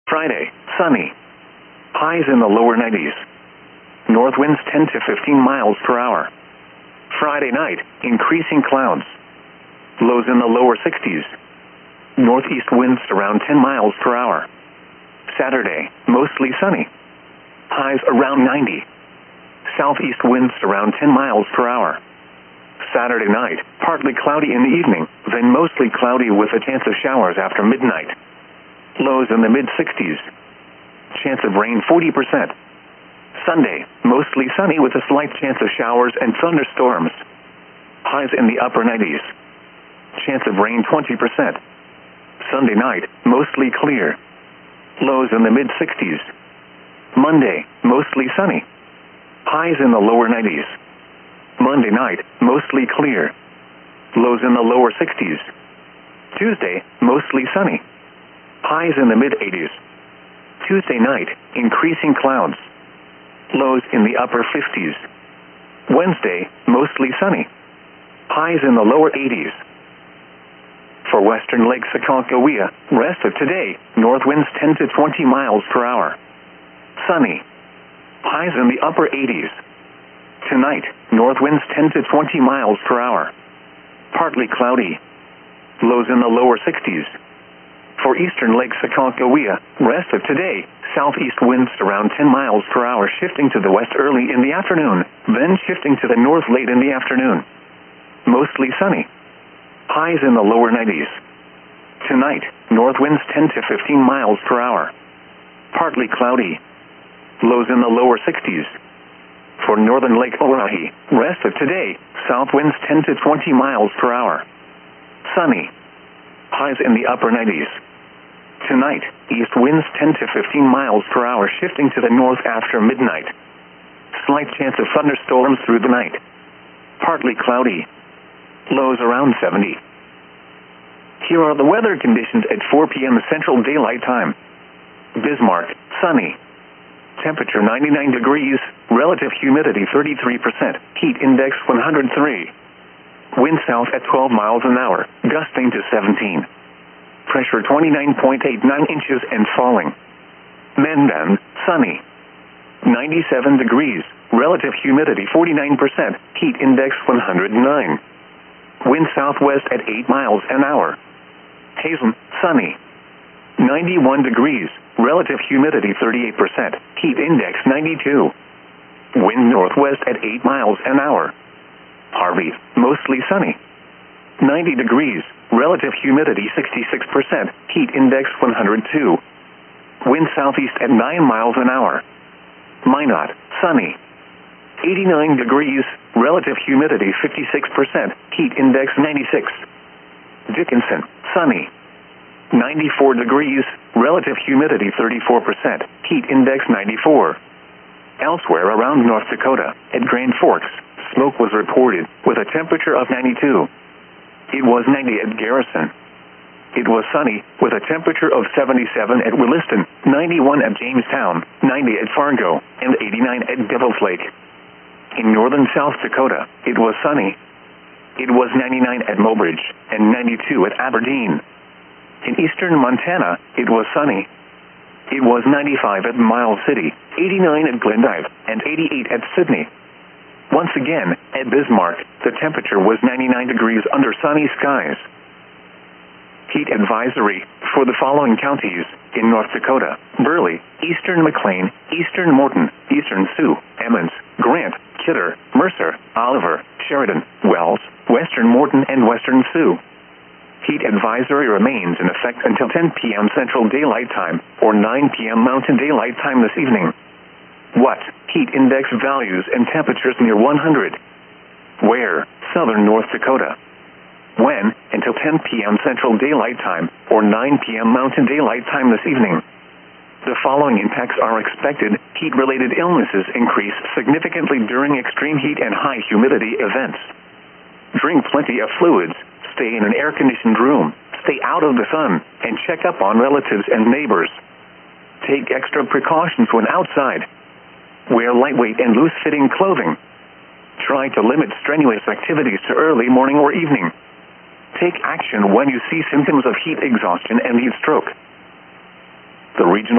Friday, sunny. Highs in the lower 90s. North winds 10 to 15 miles per hour. Friday night, increasing clouds. Lows in the lower 60s. Northeast winds around 10 miles per hour. Saturday, mostly sunny. Highs around 90. Southeast winds around 10 miles per hour. Saturday night, partly cloudy in the evening, then mostly cloudy with a chance of showers after midnight. Lows in the mid-60s. Chance of rain 40%. Sunday, mostly sunny with a slight chance of showers and thunderstorms. Highs in the upper 90s. Chance of rain 20%. Sunday night, mostly clear. Lows in the mid-60s. Monday, mostly sunny. Highs in the lower 90s. Monday night, mostly clear. Lows in the lower 60s. Tuesday, mostly sunny. Highs in the mid-80s. Tuesday night, increasing clouds. Lows in the upper 50s. Wednesday, mostly sunny. Highs in the lower 80s. For western Lake Aconcagua, rest of today, north winds 10 to 20 miles per hour. Sunny. Highs in the upper 80s. Tonight, north winds 10 to 20 miles per hour. Partly cloudy. Lows in the lower 60s. For eastern Lake Aconcagua, rest of today, southeast winds around 10 miles per hour shifting to the west early in the afternoon, then shifting to the north late in the afternoon. Mostly sunny. Highs in the lower 90s. Tonight, north winds 10 to 15 miles per hour. Partly cloudy. Lows in the lower 60s. For northern Lake Oahe, rest of today, south winds 10 to 20 miles per hour. Sunny. Highs in the upper 90s. Tonight, east winds 10 to 15 miles per hour shifting to the north after midnight. Slight chance of thunderstorms through the night. Partly cloudy. Lows around 70. Here are the weather conditions at 4 p.m. Central Daylight Time. Bismarck, sunny. Temperature 99 degrees, relative humidity 33%, heat index 103. Wind south at 12 miles an hour, gusting to 17. Pressure 29.89 inches and falling. Mendon, sunny. 97 degrees, relative humidity 49%, heat index 109. Wind southwest at 8 miles an hour. Hazen, sunny. 91 degrees, relative humidity 38%, heat index 92. Wind northwest at 8 miles an hour. Harvey, mostly sunny. 90 degrees, relative humidity 66%, heat index 102. Wind southeast at 9 miles an hour. Minot, sunny. 89 degrees, relative humidity 56%, heat index 96. Dickinson, sunny. 94 degrees, relative humidity 34%, heat index 94. Elsewhere around North Dakota, at Grand Forks, smoke was reported, with a temperature of 92. It was 90 at Garrison. It was sunny, with a temperature of 77 at Williston, 91 at Jamestown, 90 at Fargo, and 89 at Devil's Lake. In northern South Dakota, it was sunny. It was 99 at Mobridge, and 92 at Aberdeen. In eastern Montana, it was sunny. It was 95 at Miles City, 89 at Glendive, and 88 at Sydney. Once again, at Bismarck, the temperature was 99 degrees under sunny skies. Heat advisory for the following counties in North Dakota: Burley, eastern McLean, eastern Morton, eastern Sioux, Emmons, Grant, Kidder, Mercer, Oliver, Sheridan, Wells, western Morton, and western Sioux. Heat advisory remains in effect until 10 p.m. Central Daylight Time or 9 p.m. Mountain Daylight Time this evening. What? Heat index values and temperatures near 100. Where? Southern North Dakota. When? Until 10 p.m. Central Daylight Time or 9 p.m. Mountain Daylight Time this evening. The following impacts are expected. Heat-related illnesses increase significantly during extreme heat and high humidity events. Drink plenty of fluids. Stay in an air-conditioned room. Stay out of the sun, and check up on relatives and neighbors. Take extra precautions when outside. Wear lightweight and loose-fitting clothing. Try to limit strenuous activities to early morning or evening. Take action when you see symptoms of heat exhaustion and heat stroke. The regional